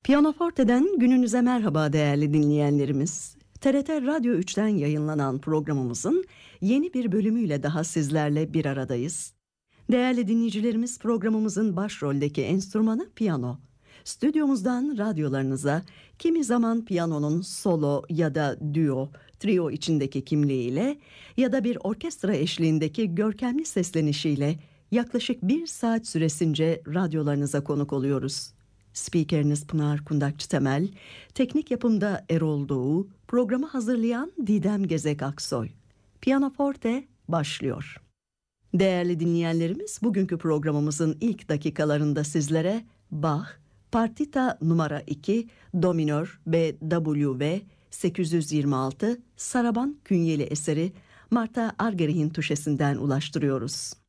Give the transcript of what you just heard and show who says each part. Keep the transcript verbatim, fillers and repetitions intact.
Speaker 1: Pianoforte'den gününüze merhaba değerli dinleyenlerimiz. T R T Radyo üçten yayınlanan programımızın yeni bir bölümüyle daha sizlerle bir aradayız. Değerli dinleyicilerimiz, programımızın başroldeki enstrümanı piyano. Stüdyomuzdan radyolarınıza kimi zaman piyanonun solo ya da duo, trio içindeki kimliğiyle ya da bir orkestra eşliğindeki görkemli seslenişiyle yaklaşık bir saat süresince radyolarınıza konuk oluyoruz. Spikeriniz Pınar Kundakçı Temel, teknik yapımda Erol Doğu, programı hazırlayan Didem Gezek Aksoy. Pianoforte başlıyor. Değerli dinleyenlerimiz, bugünkü programımızın ilk dakikalarında sizlere Bach, Partita numara iki, Do minör B W V sekiz yüz yirmi altı, Saraban künyeli eseri Martha Argerih'in tuşesinden ulaştırıyoruz.